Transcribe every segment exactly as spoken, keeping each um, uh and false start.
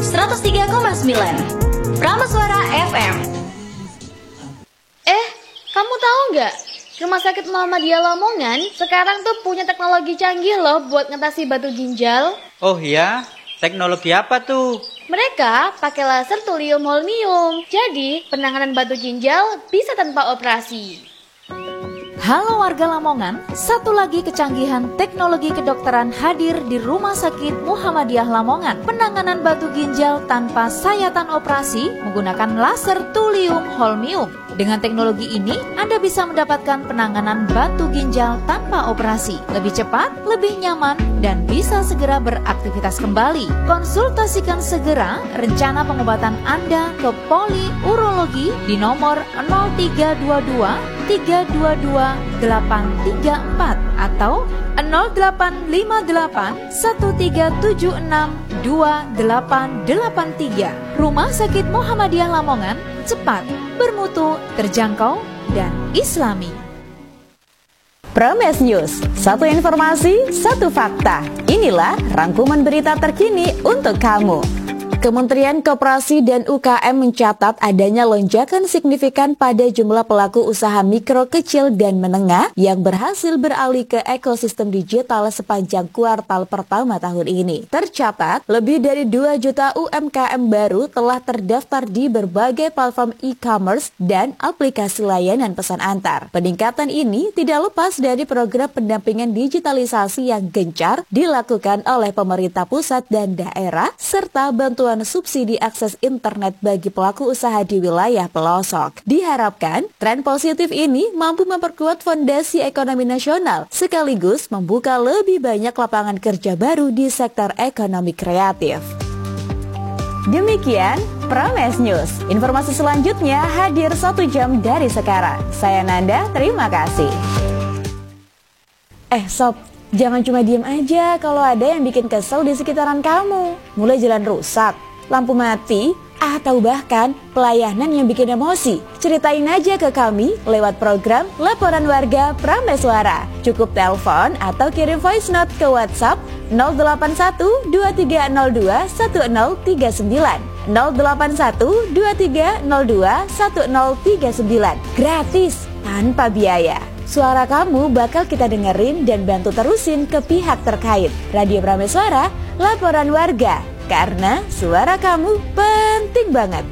seratus tiga koma sembilan Prameswara F M. Eh, kamu tahu nggak? Rumah Sakit Muhammadiyah Lamongan sekarang tuh punya teknologi canggih loh buat ngatasi batu ginjal. Oh iya? Teknologi apa tuh? Mereka pakai laser thulium holmium. Jadi, penanganan batu ginjal bisa tanpa operasi. Halo warga Lamongan, satu lagi kecanggihan teknologi kedokteran hadir di Rumah Sakit Muhammadiyah Lamongan. Penanganan batu ginjal tanpa sayatan operasi menggunakan laser thulium holmium. Dengan teknologi ini, Anda bisa mendapatkan penanganan batu ginjal tanpa operasi. Lebih cepat, lebih nyaman, dan bisa segera beraktivitas kembali. Konsultasikan segera rencana pengobatan Anda ke Poli Urologi di nomor nol tiga dua dua tiga dua dua delapan tiga empat atau nol delapan lima delapan satu tiga tujuh enam dua delapan delapan tiga. Rumah Sakit Muhammadiyah Lamongan, cepat, bermutu, terjangkau, dan islami. Prames News, satu informasi, satu fakta. Inilah rangkuman berita terkini untuk kamu. Kementerian Koperasi dan U K M mencatat adanya lonjakan signifikan pada jumlah pelaku usaha mikro, kecil, dan menengah yang berhasil beralih ke ekosistem digital sepanjang kuartal pertama tahun ini. Tercatat, lebih dari dua juta U M K M baru telah terdaftar di berbagai platform e-commerce dan aplikasi layanan pesan antar. Peningkatan ini tidak lepas dari program pendampingan digitalisasi yang gencar dilakukan oleh pemerintah pusat dan daerah, serta bantuan subsidi akses internet bagi pelaku usaha di wilayah pelosok. Diharapkan, tren positif ini mampu memperkuat fondasi ekonomi nasional, sekaligus membuka lebih banyak lapangan kerja baru di sektor ekonomi kreatif. Demikian Prames News. Informasi selanjutnya hadir satu jam dari sekarang. Saya Nanda, terima kasih. Eh sob, jangan cuma diem aja kalau ada yang bikin kesel di sekitaran kamu. Mulai jalan rusak, lampu mati, atau bahkan pelayanan yang bikin emosi. Ceritain aja ke kami lewat program Laporan Warga Prameswara. Cukup telepon atau kirim voice note ke WhatsApp nol delapan satu dua tiga nol dua satu nol tiga sembilan nol delapan satu dua tiga nol dua satu nol tiga sembilan. Gratis, tanpa biaya. Suara kamu bakal kita dengerin dan bantu terusin ke pihak terkait. Radio Prameswara, Laporan Warga. Karena suara kamu penting banget.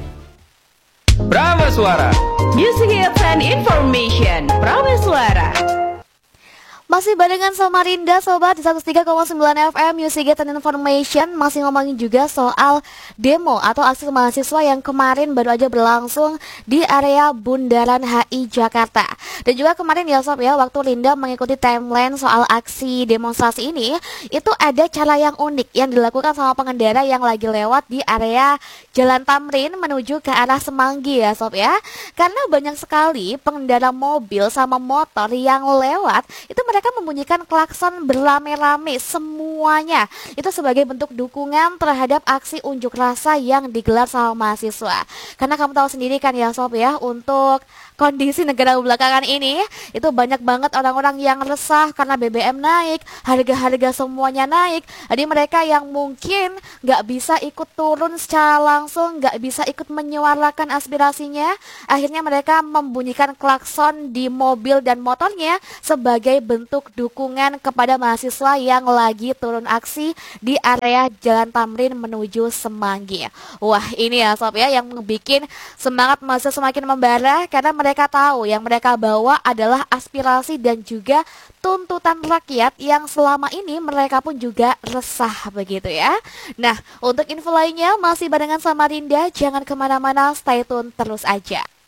Prameswara, Music Hits and Information. Prameswara. Masih barengan sama Rinda Sobat di seratus tiga koma sembilan F M Music Hits and Information. Masih ngomongin juga soal demo atau aksi mahasiswa yang kemarin baru aja berlangsung di area Bundaran H I Jakarta. Dan juga kemarin ya Sob ya, waktu Linda mengikuti timeline soal aksi demonstrasi ini, itu ada cara yang unik yang dilakukan sama pengendara yang lagi lewat di area Jalan Tamrin menuju ke arah Semanggi ya Sob ya. Karena banyak sekali pengendara mobil sama motor yang lewat, itu mereka mereka membunyikan klakson berlame-lame semuanya. Itu sebagai bentuk dukungan terhadap aksi unjuk rasa yang digelar sama mahasiswa. Karena kamu tahu sendiri kan ya Sob ya, untuk kondisi negara belakangan ini itu banyak banget orang-orang yang resah karena B B M naik, harga-harga semuanya naik. Jadi mereka yang mungkin gak bisa ikut turun secara langsung, gak bisa ikut menyuarakan aspirasinya, akhirnya mereka membunyikan klakson di mobil dan motornya sebagai bentuk dukungan kepada mahasiswa yang lagi turun aksi di area Jalan Tamrin menuju Semanggi. Wah ini ya Sob ya yang bikin semangat mahasiswa semakin membara karena mereka Mereka tahu yang mereka bawa adalah aspirasi dan juga tuntutan rakyat yang selama ini mereka pun juga resah begitu ya. Nah, untuk info lainnya masih barengan sama Rinda, jangan kemana-mana, stay tune terus aja.